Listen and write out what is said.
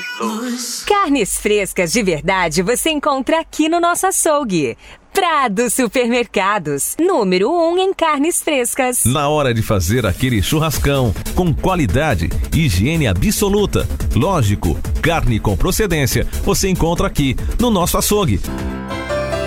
Carnes frescas de verdade você encontra aqui no nosso açougue. Prado Supermercados, número 1 em carnes frescas. Na hora de fazer aquele churrascão, com qualidade, higiene absoluta, lógico, carne com procedência, você encontra aqui no nosso açougue.